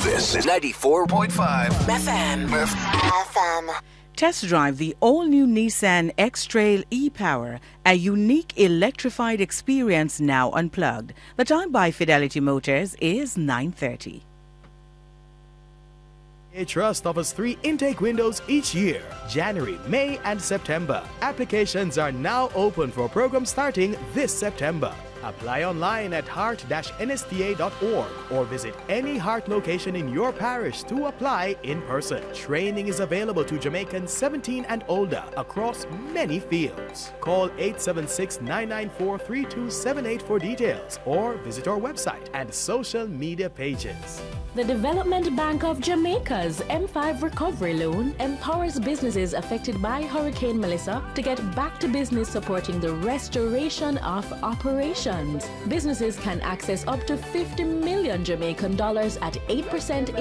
This is 94.5 FM. Test drive the all-new Nissan X-Trail e-Power, a unique electrified experience now unplugged. The time by Fidelity Motors is 9:30. A Trust offers 3 intake windows each year, January, May, and September. Applications are now open for programs starting this September. Apply online at heart-nsta.org or visit any Heart location in your parish to apply in person. Training is available to Jamaicans 17 and older across many fields. Call 876-994-3278 for details or visit our website and social media pages. The Development Bank of Jamaica's M5 Recovery Loan empowers businesses affected by Hurricane Melissa to get back to business, supporting the restoration of operations. Businesses can access up to 50 million Jamaican dollars at 8%